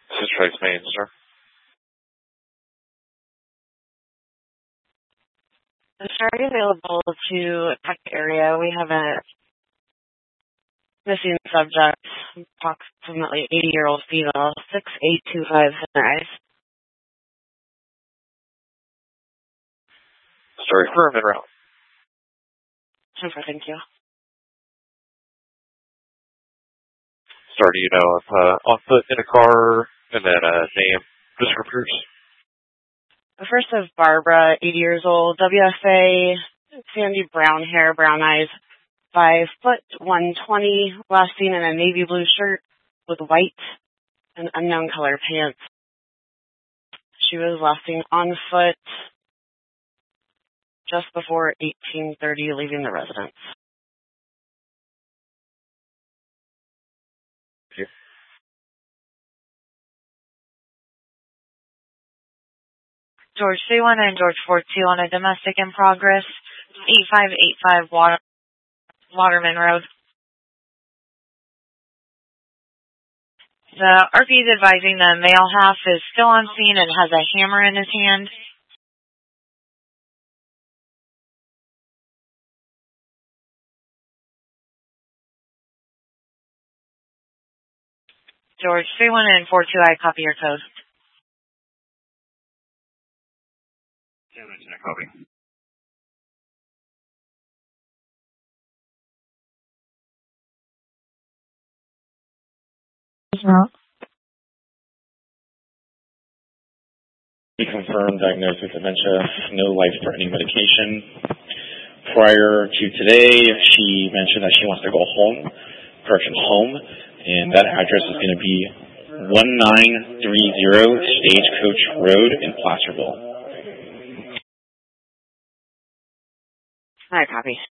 This is Trace Main, sir. Is Sherry available to check the area? We have a missing subject, approximately 80-year-old female, 6825 Sunrise. Story for a mid round. Super, thank you. Sir, do you know if on foot in a car, and then name descriptors? The first is Barbara, 80 years old, WFA, sandy brown hair, brown eyes, 5 foot, 120, last seen in a navy blue shirt with white and unknown color pants. She was last seen on foot just before 1830, leaving the residence. Thank you. George 31 and George 42 on a domestic in progress, 8585 Waterman Road. The RP is advising the male half is still on scene and has a hammer in his hand. George 31 and 42, I copy your code. Yeah, copy. No. He confirmed diagnosed with dementia, no life-threatening medication. Prior to today, she mentioned that she wants to go home, and that address is going to be 1930 Stagecoach Road in Placerville. I copy.